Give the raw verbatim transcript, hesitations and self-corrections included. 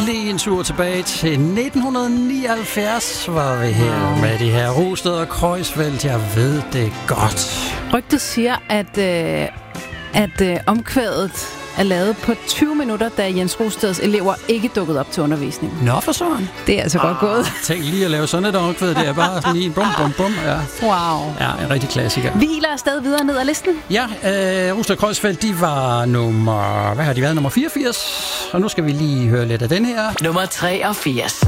lige en tur tilbage til nitten nioghalvfjerds var vi her med det her Rosted og Kreuzfeldt. Jeg ved det godt. Rygtet siger, at, øh, at øh, omkvædet er lavet på tyve minutter, da Jens Rosteds elever ikke dukkede op til undervisningen. Nå for sådan. Det er altså godt gået. Tænk lige at lave sådan et omkvæd. Det er bare sådan lige en bum, bum, bum. Ja. Wow. Ja, en rigtig klassiker. Vi hiler afsted videre ned ad listen. Ja, øh, Rosted og Kreuzfeldt, de var nummer... Hvad har de været? Nummer fireogfirs. Og nu skal vi lige høre lidt af den her. Nummer treogfirs.